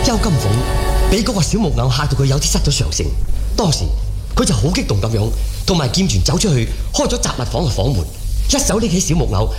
邱金鳳俾嗰個小木偶嚇到佢有啲失咗常性，當時佢就好激動咁樣，同埋劍傳走出去開咗雜物房嘅房門，一手拎起小木偶